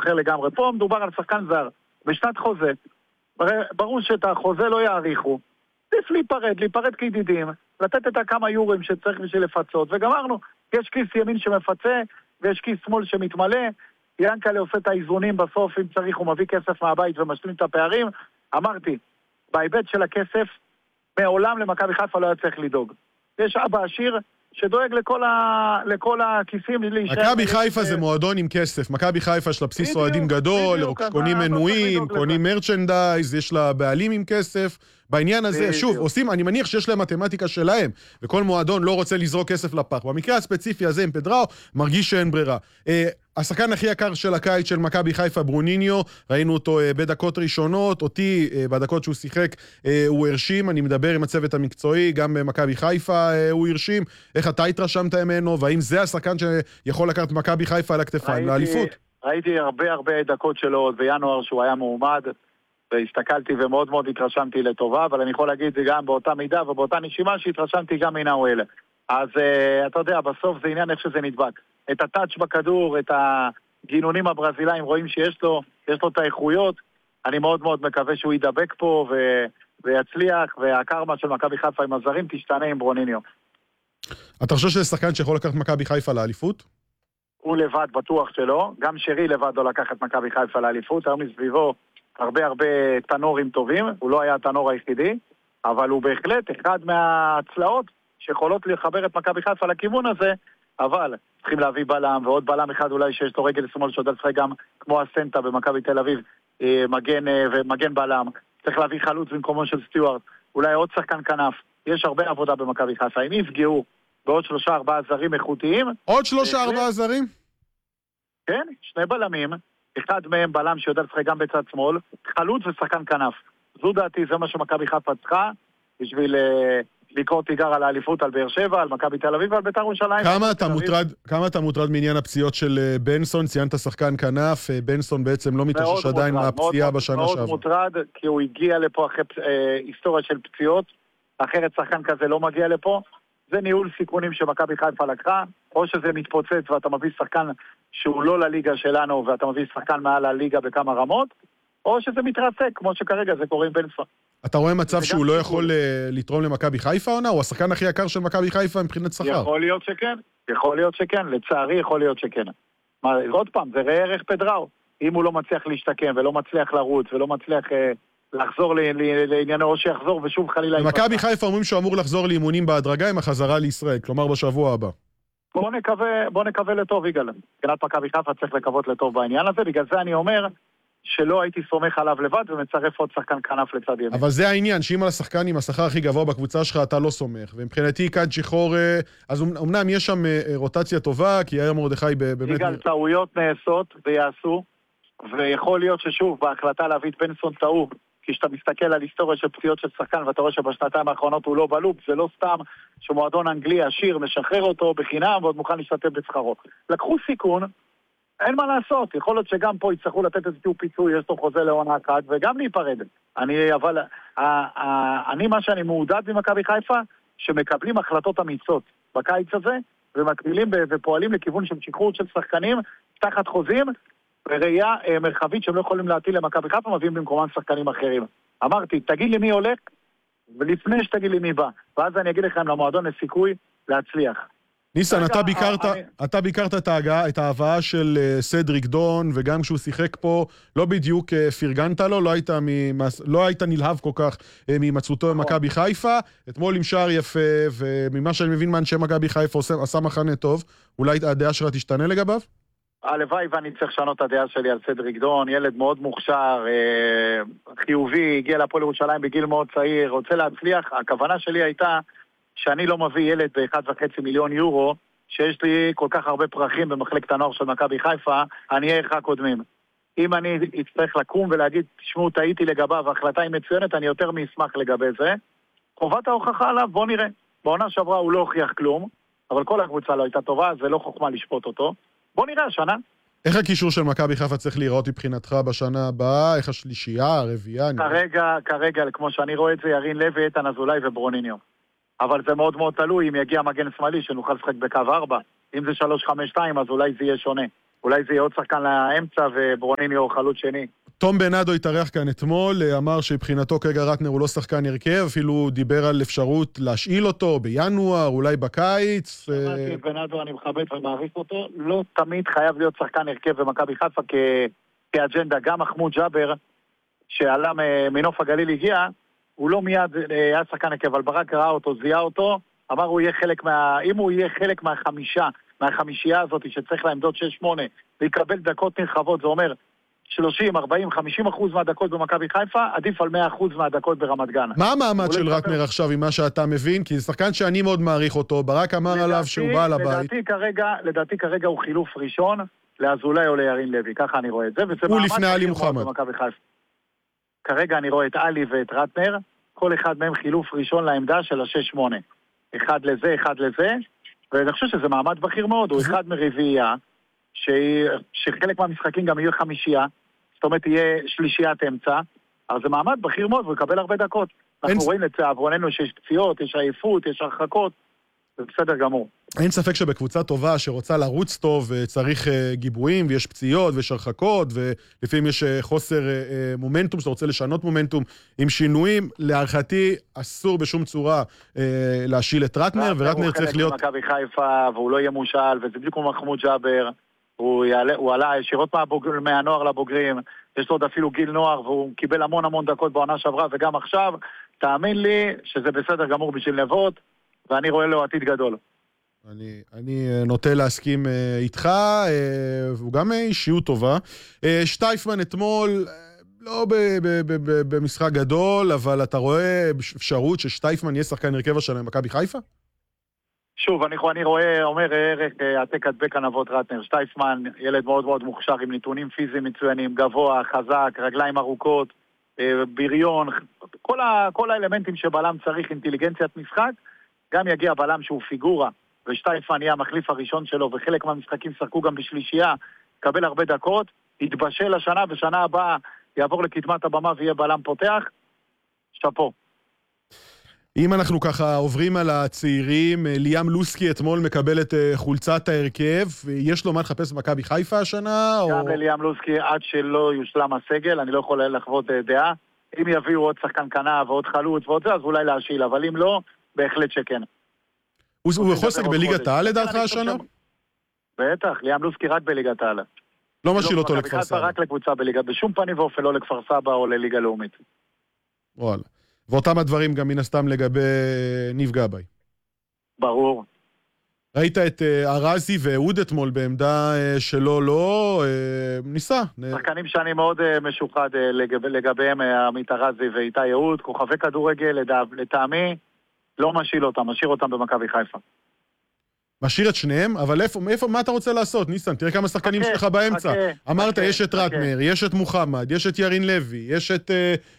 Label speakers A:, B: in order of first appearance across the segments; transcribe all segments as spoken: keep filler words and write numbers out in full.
A: אחר לגמרי. פה מדובר על שחקן זר, בשנת חוזה. ברור שאת החוזה לא יעריכו. צריך להיפרד, להיפרד כידידים, לתת את הכמה יורים שצריך בשביל לפצות, וגמרנו. יש כיס ימין שמפצה, ויש כיס שמאל שמתמלא. ינקלה עושה את האיזונים בסוף, אם צריך הוא מביא כסף מהבית ומשלים את הפערים. אמרתי, בהיבט של הכסף, מעולם למכבי חיפה לא היה צריך לדאוג. יש אבא עשיר שדואג לכל, ה... לכל הכיסים.
B: מכבי חיפה זה מועדון עם כסף. מכבי חיפה יש לה בסיס אוהדים גדול, קונים מנויים, קונים מרצ'נדייז, יש לה בעלים עם כסף. בעניין הזה, שוב, עושים, אני מניח שיש להם מתמטיקה שלהם, וכל מועדון לא רוצה לזרוק כסף לפח. במקרה הספציפי הזה עם פדראו, מרגיש שאין ברירה. השחקן הכי יקר של הקיץ של מכבי חיפה, ברוניניו, ראינו אותו בדקות ראשונות, אותי בדקות שהוא שיחק הוא הרשים, אני מדבר עם הצוות המקצועי, גם במכבי חיפה הוא הרשים. איך אתה התרשמת ממנו, והאם זה השחקן שיכול לקחת מכבי חיפה על הכתפיים, לאליפות?
A: ראיתי הרבה הרבה דקות שלו עוד בינואר שהוא היה מועמד, והסתכלתי ומאוד מאוד התרשמתי לטובה, אבל אני יכול להגיד זה גם באותה מידה ובאותה נשימה שהתרשמתי גם מנאואל. אז uh, אתה יודע, בסוף זה עניין איך שזה נדבק. את הטאץ' בכדור, את הגינונים הברזילאים, רואים שיש לו, יש לו את האיכויות. אני מאוד מאוד מקווה שהוא ידבק פה ו... ויצליח, והקרמה של מכבי חיפה עם הזרים תשתנה עם ברוניניו.
B: אתה חושב שזה שחקן שיכול לקחת מכבי חיפה לאליפות?
A: הוא לבד בטוח שלא, גם שרי לבד לא לקח את מכבי חיפה לאליפות, היום מסביבו הרבה הרבה תנורים טובים, הוא לא היה התנור היחידי, אבל הוא בהחלט אחד מהצלעות שיכולות לחבר את מכבי חיפה לכיוון הזה, אבל צריכים להביא בלם, ועוד בלם אחד אולי שיש לו רגל שמאל שעוד לשחק גם כמו הסנטה במכבי תל אביב, מגן ומגן בלם, צריך להביא חלוץ במקומו של סטיוארט, אולי עוד שחקן כנף, יש הרבה עבודה במכבי חיפה, אם יפגעו בעוד שלושה ארבעה זרים איכותיים.
B: עוד שלושה ארבעה זרים?
A: כן, שני בלמים, אחד מהם בלם שיודע לשחק גם בצד שמאל, חלוץ ושחקן כנף. זו דעתי, זה מה שמכבי חיפה צריכה, בשביל לקרוא תיגר על האליפות על באר שבע, על מכבי תל אביב ועל בית"ר ירושלים.
B: כמה אתה מוטרד, כמה אתה מוטרד מעניין הפציעות של בנסון? ציינת שחקן כנף, בנסון בעצם לא מתאושש עדיין מהפציעה בשנה שעברה.
A: מאוד מוטרד, כי הוא הגיע לפה אחרי היסטוריה של פציעות, אחרת שחקן כזה לא מגיע לפה. זה ניהול סיכונים שמכבי חיפה לקחה, או שזה מתפוצץ ואתה מביא שחקן שהוא לא לליגה שלנו, ואתה מביא שחקן מעל הליגה בכמה רמות, או שזה מתרסק, כמו שכרגע זה קורה עם בנסון.
B: אתה רואה מצב שהוא לא יכול לתרום למכבי חיפה עונה? הוא השחקן הכי יקר של מכבי חיפה מבחינת שכר.
A: יכול להיות שכן, יכול להיות שכן, לצערי יכול להיות שכן. מה, עוד פעם, זה ראה ערך פדראו. אם הוא לא מצליח להשתקם ולא מצליח לרוץ ולא מצליח לחזור לעניינו, או שיחזור ושוב חלילה...
B: מכבי חיפה אומרים שהוא אמור לחזור לאימונים בהדרגה עם החזרה לישראל, כלומר בשבוע הבא.
A: בוא נקווה, בוא נקווה לטוב, יגאל. מבחינת מכבי חיפה צריך לקוות לטוב בעניין הזה, בגלל זה אני אומר שלא הייתי סומך עליו לבד ומצרף עוד שחקן כנף לצד ימין.
B: אבל זה העניין, שאם על השחקן עם השכר הכי גבוה בקבוצה שלך אתה לא סומך, ומבחינתי כאן שחור, אז אמנם יש שם רוטציה טובה, כי יאיר מרדכי באמת...
A: יגאל, טעויות נעשות ויעשו, ויכול להיות ששוב, בהחלטה להביא את בנסון טעו, כי כשאתה מסתכל על היסטוריה של פציעות של שחקן, ואתה רואה שבשנתיים האחרונות הוא לא בלופ, זה לא סתם שמועדון אנגלי עשיר משחרר אותו בחינם, ועוד מוכן להשתתף בשכרו. לקחו סיכון, אין מה לעשות, יכול להיות שגם פה יצטרכו לתת איזשהו פיצוי, יש לו חוזה לעונה אחת, וגם להיפרד. אני, אבל, ה, ה, אני, מה שאני מעודד ממכבי חיפה, שמקבלים החלטות אמיצות בקיץ הזה, ומקבילים ופועלים לכיוון של שחרור של שחקנים, תחת חוזים, בראייה מרחבית שהם לא יכולים להטיל למכבי חיפה, מביאים במקומם שחקנים אחרים. אמרתי, תגיד לי מי הולך, ולפני שתגיד לי מי בא. ואז אני אגיד לכם למועדון לסיכוי להצליח.
B: ניסן, אתה ביקרת, אתה ביקרת את ההגעה, את ההבאה של סדריק דון, וגם כשהוא שיחק פה, לא בדיוק פרגנת לו, לא היית, לא היית נלהב כל כך ממצאותו במכבי חיפה. אתמול עם שער יפה, וממה שאני מבין מאנשי מכבי חיפה עשה מחנה טוב. אולי הדעה שלך תשתנה לגביו?
A: הלוואי ואני צריך לשנות את הדעה שלי על סדריק דון, ילד מאוד מוכשר, חיובי, הגיע להפועל ירושלים בגיל מאוד צעיר, רוצה להצליח. הכוונה שלי הייתה שאני לא מביא ילד ב-אחד וחצי מיליון יורו, שיש לי כל כך הרבה פרחים במחלקת הנוער של מכבי חיפה, אני אהיה ערך קודמים. אם אני אצטרך לקום ולהגיד, תשמעו, טעיתי לגביו, ההחלטה היא מצוינת, אני יותר מאשמח לגבי זה. חובת ההוכחה עליו, בוא נראה. בעונה שעברה הוא לא הוכיח כלום, אבל כל הקבוצה לא הייתה טובה, אז זה לא חוכמה לשפוט אותו. בוא נראה השנה.
B: איך הקישור של מכבי חיפה צריך להיראות מבחינתך בשנה הבאה? איך השלישייה, הרביעייה?
A: כרגע, כרגע, כמו שאני רואה את זה, ירין לוי, איתן אזולאי וברוניניו. אבל זה מאוד מאוד תלוי אם יגיע מגן שמאלי שנוכל לשחק בקו ארבע. אם זה שלוש חמש שתיים, אז אולי זה יהיה שונה. אולי זה יהיה עוד שחקן לאמצע וברוניניו חלוץ שני.
B: תום בנאדו התארח כאן אתמול, אמר שבחינתו כרגע רטנר הוא לא שחקן הרכב, אפילו דיבר על אפשרות להשאיל אותו בינואר, אולי בקיץ.
A: אמרתי את בנאדו, אני מכבד ומעריך אותו, לא תמיד חייב להיות שחקן הרכב במכבי חיפה כאג'נדה. גם מחמוד ג'אבר, שעלה מנוף הגליל הגיע, הוא לא מיד היה שחקן הרכב, אבל ברק ראה אותו, זיהה אותו, אמר הוא יהיה חלק מה... אם הוא יהיה חלק מהחמישה, מהחמישייה הזאת שצריך לעמדות שש שמונה, ויקבל דקות נרחבות, זה אומר שלושים, ארבעים, חמישים אחוז מהדקות במכבי חיפה, עדיף על מאה אחוז מהדקות ברמת גן.
B: מה המעמד של רטנר עכשיו עם מה שאתה מבין? כי זה שחקן שאני מאוד מעריך אותו, ברק אמר עליו שהוא בא לבית.
A: לדעתי כרגע, לדעתי כרגע הוא חילוף ראשון, לאזולאי או לירין לוי, ככה אני רואה את זה.
B: הוא לפני עלי מוחמד.
A: כרגע אני רואה את עלי ואת רטנר, כל אחד מהם חילוף ראשון לעמדה של ה-שש שמונה. אחד לזה, אחד לזה, ואני חושב שזה מעמד בכיר מאוד, הוא אחד מרביעייה, שחלק מהמשחקים גם יהיו חמישייה, זאת אומרת תהיה שלישיית אמצע, אז זה מעמד בכיר מאוד, והוא יקבל הרבה דקות. אנחנו רואים לצעברוננו שיש פציעות, יש עייפות, יש הרחקות, זה בסדר גמור.
B: אין ספק שבקבוצה טובה שרוצה לרוץ טוב, צריך גיבויים, ויש פציעות, ויש הרחקות, ולפעמים יש חוסר מומנטום, שאתה רוצה לשנות מומנטום עם שינויים. להערכתי, אסור בשום צורה להשיל את רטנר, ורטנר צריך להיות...
A: הוא חלק ממכבי חיפה, והוא לא יהיה מושל, וזה בדיוק כמו מחמוד ג'אבר, הוא, יעלה, הוא עלה ישירות מהבוגר, מהנוער לבוגרים, יש לו עוד אפילו גיל נוער, והוא קיבל המון המון דקות בעונה שעברה, וגם עכשיו, תאמין לי שזה בסדר גמור בשביל נבות, ואני רואה לו עתיד גדול.
B: אני, אני נוטה להסכים איתך, והוא גם אישיות טובה. שטייפמן אתמול, לא ב, ב, ב, ב, במשחק גדול, אבל אתה רואה אפשרות ששטייפמן יהיה שחקן הרכב שלהם במכבי חיפה?
A: שוב, אני, אני רואה, אומר ערך, עתק הדבק ענבות רטנר. שטייפמן, ילד מאוד מאוד מוכשר, עם נתונים פיזיים מצוינים, גבוה, חזק, רגליים ארוכות, בריון, כל, ה, כל האלמנטים שבלם צריך, אינטליגנציית משחק, גם יגיע בלם שהוא פיגורה, ושטייפמן יהיה המחליף הראשון שלו, וחלק מהמשחקים שחקו גם בשלישייה, קבל הרבה דקות, יתבשל השנה, בשנה הבאה יעבור לקדמת הבמה ויהיה בלם פותח, שפו.
B: אם אנחנו ככה עוברים על הצעירים, ליאם לוסקי אתמול מקבל את חולצת ההרכב, יש לו מה לחפש במכבי חיפה השנה?
A: גם
B: או...
A: לליאם לוסקי, עד שלא יושלם הסגל, אני לא יכול לחוות דעה, אם יביאו עוד שחקן קנה ועוד חלוץ ועוד זה, אז אולי להשיל, אבל אם לא, בהחלט שכן.
B: הוא יכול לשחק בליגת העל לדעתך השנה?
A: בטח, ליאם לוסקי רק בליגת העל.
B: לא משאיל אותו לכפר סבא.
A: רק לקבוצה בליגה, בשום פנים ואופן לא לכפר סבא או לליגה לאומית.
B: וואלה. ואותם הדברים גם מן הסתם לגבי ניב גבאי.
A: ברור.
B: ראית את ארזי ואהוד אתמול בעמדה שלו לא, ניסה.
A: שחקנים שאני מאוד משוחד לגביהם, עמית ארזי ואיתי אהוד, כוכבי כדורגל, לטעמי, לא משאיל אותם, משאיר אותם במכבי חיפה.
B: משאיר את שניהם, אבל איפה, איפה, מה אתה רוצה לעשות, ניסן? תראה כמה שחקנים שלך באמצע. אמרת, יש את רטנר, יש את מוחמד, יש את ירין לוי, יש את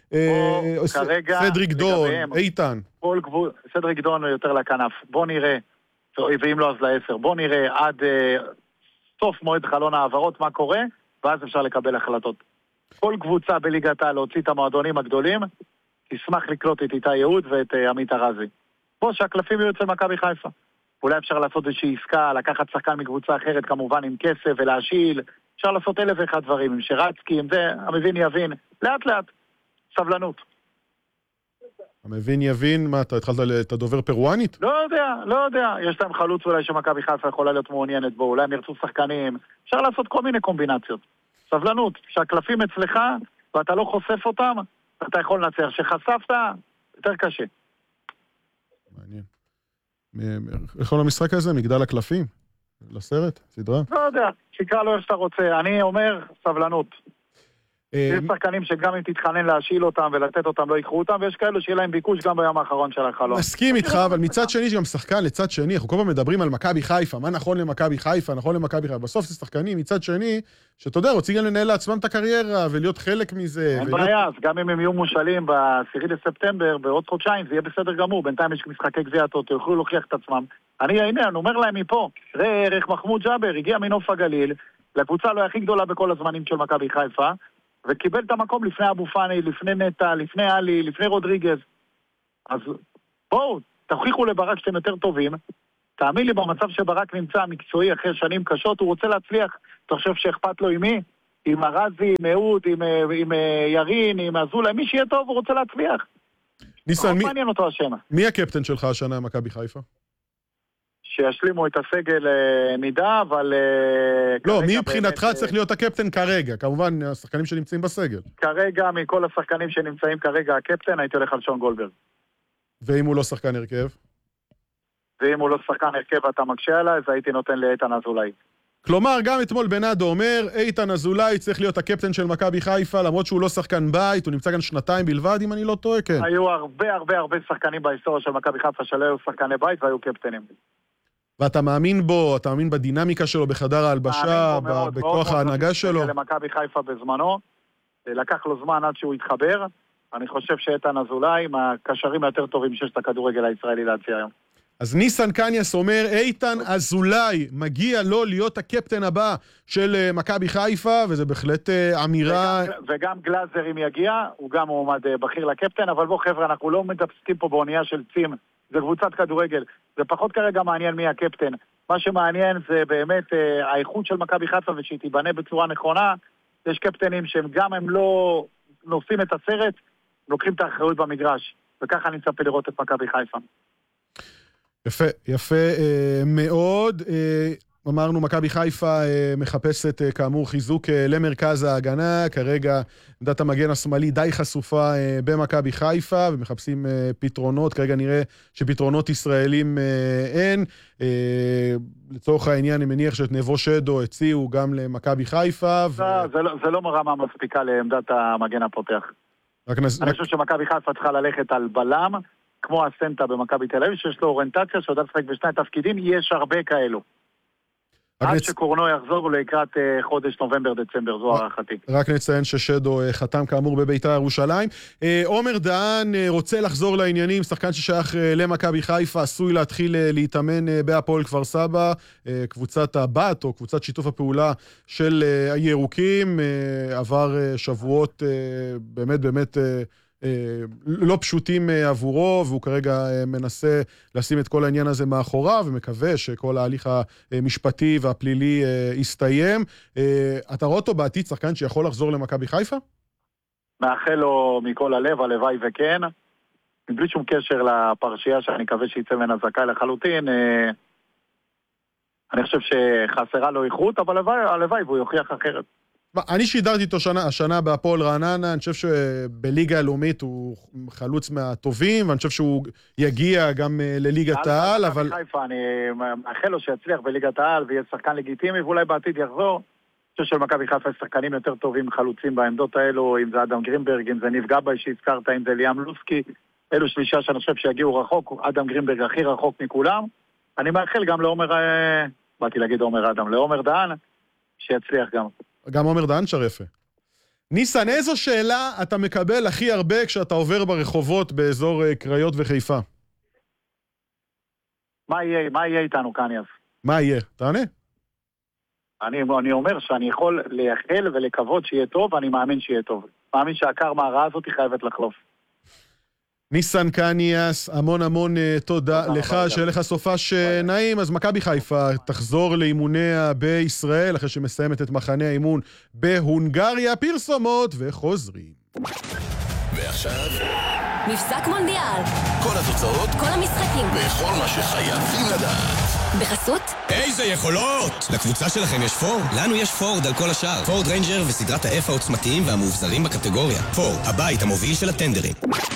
B: סדריק דון, איתן.
A: סדריק דון הוא יותר לכנף. בוא נראה, ואם לא אז לעשר, בוא נראה עד סוף מועד חלון העברות מה קורה, ואז אפשר לקבל החלטות. כל קבוצה בליגת העל להוציא את המועדונים הגדולים, תשמח לקלוט את איתי יהוד ואת עמית ארזי. בוא, שהקלפים יהיו אצל מכבי חיפה. אולי אפשר לעשות איזושהי עסקה, לקחת שחקן מקבוצה אחרת כמובן עם כסף ולהשיל, אפשר לעשות אלף ואחד דברים, עם שרצקי, עם זה, המבין יבין, לאט לאט, סבלנות.
B: המבין יבין, מה, אתה התחלת את הדובר פרואנית?
A: לא יודע, לא יודע, יש להם חלוץ אולי שמכבי חיפה יכולה להיות מעוניינת בו, אולי הם ירצו שחקנים, אפשר לעשות כל מיני קומבינציות. סבלנות, שהקלפים אצלך ואתה לא חושף אותם, אתה יכול לנצח, שחשפת, יותר קשה.
B: מעניין. איך כל המשחק הזה? מגדל הקלפים? לסרט? סדרה?
A: לא יודע, שיקרא לו איך שאתה רוצה. אני אומר, סבלנות. יש שחקנים שגם אם תתחנן להשיל אותם ולתת אותם לא ייקחו אותם, ויש כאלו שיהיה להם ביקוש גם ביום האחרון של החלום.
B: מסכים איתך, אבל מצד שני גם שחקן לצד שני, אנחנו כל פעם מדברים על מכבי חיפה, מה נכון למכבי חיפה, נכון למכבי חיפה, בסוף זה שחקנים מצד שני, שאתה יודע, רוצים גם לנהל לעצמם את הקריירה ולהיות חלק מזה.
A: אין בעיה, אז גם אם הם יהיו מושלים בעשירי לספטמבר, בעוד חודשיים, זה יהיה בסדר גמור, בינתיים יש משחקי גביעתות, יוכלו להוכיח את עצמם. אני, הנה, אני אומר להם מפה, ראה ערך מחמוד ג'אבר, הגיע מנוף הגליל, לקבוצה לא הכי גדולה בכל הזמנים של מכבי חיפה, וקיבל את המקום לפני אבו פאני, לפני נטה, לפני אלי, לפני רודריגז. אז בואו, תוכיחו לברק שאתם יותר טובים, תאמין לי, במצב שברק נמצא מקצועי אחרי שנים קשות, הוא רוצה להצליח. אתה חושב שאכפת לו עם מי? עם הרזי, עם אהוד, עם, עם ירין, עם אזולה, מי שיהיה טוב, הוא רוצה להצליח.
B: ניסן, מי,
A: מעניין אותו השם.
B: מי הקפטן שלך השנה מכבי חיפה?
A: שישלימו את הסגל מידה, אבל...
B: לא, מי מבחינתך באמת... צריך להיות הקפטן כרגע? כמובן, השחקנים שנמצאים בסגל.
A: כרגע, מכל השחקנים שנמצאים כרגע הקפטן, הייתי הולך על שון גולדברג.
B: ואם הוא לא שחקן הרכב?
A: ואם הוא לא שחקן הרכב אתה מקשה עליי, אז הייתי נותן לאיתן אזולאי.
B: כלומר, גם אתמול בנאדו אומר, איתן אזולאי צריך להיות הקפטן של מכבי חיפה, למרות שהוא לא שחקן בית, הוא נמצא כאן שנתיים בלבד, אם אני לא טועה, כן.
A: היו הרבה הרבה הרבה שחקנים בהיסטוריה של מכבי חיפה שלא היו שחקני בית והיו קפטנים.
B: ואתה מאמין בו, אתה מאמין בדינמיקה שלו, בחדר ההלבשה, בכוח ההנהגה שלו?
A: למכבי חיפה בזמנו, לקח לו זמן עד שהוא התחבר. אני חושב שאיתן אזולאי מהקשרים היותר טובים שיש את הכדורגל הישראלי להציע היום.
B: אז ניסן קניאס אומר, איתן אזולאי מגיע לו להיות הקפטן הבא של מכבי חיפה, וזה בהחלט אמירה...
A: וגם, וגם גלאזר אם יגיע, הוא גם מועמד בכיר לקפטן, אבל בוא חבר'ה, אנחנו לא מדפסקים פה באונייה של צים, זה קבוצת כדורגל, זה פחות כרגע מעניין מי הקפטן. מה שמעניין זה באמת האיכות של מכבי חיפה, ושהיא תיבנה בצורה נכונה. יש קפטנים שהם גם הם לא נושאים את הסרט, לוקחים את האחריות במגרש, וככה אני מצפה לראות את מכבי חיפה.
B: יפה, יפה אה, מאוד. אה, אמרנו, מכבי חיפה אה, מחפשת אה, כאמור חיזוק אה, למרכז ההגנה. כרגע עמדת המגן השמאלי די חשופה אה, במכבי חיפה, ומחפשים אה, פתרונות. כרגע נראה שפתרונות ישראלים אה, אין. אה, לצורך העניין, אני מניח שאת נבו שדו הציעו גם למכבי חיפה. ו...
A: זה, זה, לא, זה לא מרמה מספיקה לעמדת המגן הפותח. רק נס... אני רק... חושב שמכבי חיפה צריכה ללכת על בלם, כמו הסנטה במכבי תל אביב, שיש לו אוריינטציה שעוד לשחק בשני תפקידים, יש הרבה כאלו. עד נצ... שקורנו יחזור לקראת uh, חודש נובמבר-דצמבר, זו הערכתי.
B: רק נציין ששדו uh, חתם כאמור בבית"ר ירושלים. Uh, עומר דהן uh, רוצה לחזור לעניינים, שחקן ששייך uh, למכבי חיפה, עשוי להתחיל uh, להתאמן uh, בהפועל כפר סבא, uh, קבוצת הבת או קבוצת שיתוף הפעולה של uh, הירוקים, uh, עבר uh, שבועות uh, באמת באמת... Uh, לא פשוטים עבורו, והוא כרגע מנסה לשים את כל העניין הזה מאחוריו, ומקווה שכל ההליך המשפטי והפלילי יסתיים. אתה רואה אותו בעתיד שחקן שיכול לחזור למכבי חיפה?
A: מאחל לו מכל הלב, הלוואי וכן. מבלי שום קשר לפרשייה שאני מקווה שיצא מן הזכאי לחלוטין. אני חושב שחסרה לו איכות, אבל הלוואי והוא יוכיח אחרת.
B: אני שידרתי איתו שנה, השנה בהפועל רעננה, אני חושב שבליגה הלאומית הוא חלוץ מהטובים, ואני חושב שהוא יגיע גם לליגת העל, אבל...
A: חיפה, אני מאחל לו שיצליח בליגת העל, ויהיה שחקן לגיטימי, ואולי בעתיד יחזור. אני חושב שלמכבי חיפה יש שחקנים יותר טובים חלוצים בעמדות האלו, אם זה אדם גרינברג, אם זה ניב גבאי שהזכרת, אם זה ליאם לוסקי, אלו שלישה שאני חושב שיגיעו רחוק, אדם גרינברג הכי רחוק מכולם. אני מאחל גם לעומר, באתי להגיד עומר אדם, לעומר דהן, שיצליח גם.
B: גם עומר דהן שרפה. ניסן, איזו שאלה אתה מקבל הכי הרבה כשאתה עובר ברחובות באזור קריות וחיפה?
A: מה יהיה, מה יהיה איתנו, קניאס?
B: מה יהיה? תענה.
A: אני, אני אומר שאני יכול לייחל ולקוות שיהיה טוב, ואני מאמין שיהיה טוב. מאמין שהקרמה הרעה הזאת היא חייבת לחלוף.
B: ניסן קניאס, המון המון תודה לך, שיהיה לך סופש נעים. אז מכבי חיפה תחזור לאימוניה בישראל, אחרי שמסיימת את מחנה האימון בהונגריה. פרסומות וחוזרים.
C: ועכשיו
D: מבזק מונדיאל,
C: כל התוצאות,
D: כל המשחקים
C: וכל מה שחייבים לדעת
D: בחסות
C: איזה יכולות! לקבוצה שלכם יש פורד? לנו יש פורד על כל השאר. פורד ריינג'ר וסדרת ה-F העוצמתיים והמאובזרים בקטגוריה. פורד, הבית המוביל של הטנדרים.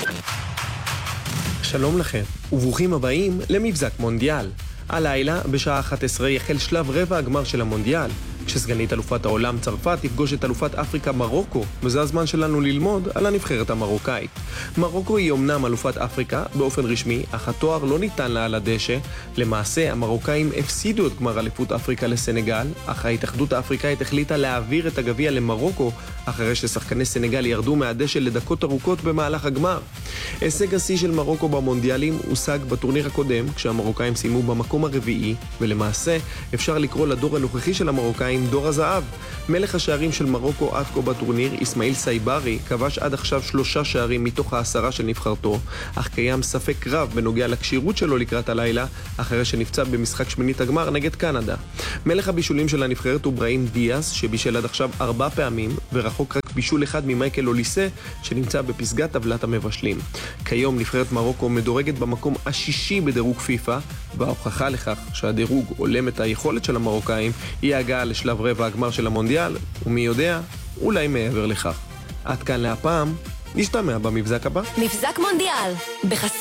E: שלום לכם, וברוכים הבאים למבזק מונדיאל. הלילה, בשעה אחת עשרה, יחל שלב רבע הגמר של המונדיאל, כשסגנית אלופת העולם צרפת תפגוש את אלופת אפריקה מרוקו, וזה הזמן שלנו ללמוד על הנבחרת המרוקאית. מרוקו היא אומנם אלופת אפריקה באופן רשמי, אך התואר לא ניתן לה על הדשא. למעשה, המרוקאים הפסידו את גמר אליפות אפריקה לסנגל, אך ההתאחדות האפריקאית החליטה להעביר את הגביע למרוקו, אחרי ששחקני סנגל ירדו מהדשא לדקות ארוכות במהלך הגמר. הישג השיא של מרוקו במונדיאלים הושג בטורניר הקודם, כשהמרוקאים סיימו במקום הרביעי, ולמעשה אפשר לקרוא לדור הנוכחי של המרוקאים עם דור הזהב. מלך השערים של מרוקו עד כה בטורניר, איסמעיל סייברי, כבש עד עכשיו שלושה שערים מתוך העשרה של נבחרתו, אך קיים ספק רב בנוגע לקשירות שלו לקראת הלילה, אחרי שנפצע במשחק שמינית הגמר נגד קנדה. מלך הבישולים של הנבחרת הוא ברהים דיאז, שבישל עד עכשיו ארבע פעמים, ורחוק רק בישול אחד ממייקל אוליסה, שנמצא בפסגת טבלת המבשלים. כיום נבחרת מרוקו מדורגת במקום השישי בדירוג פיפה, וההוכחה לכך שהדירוג עולם את היכולת של המרוקאים היא הגעה לשלב רבע הגמר של המונדיאל, ומי יודע, אולי מעבר לכך. עד כאן להפעם, נשתמע במבזק הבא.
D: מבזק מונדיאל, בחסות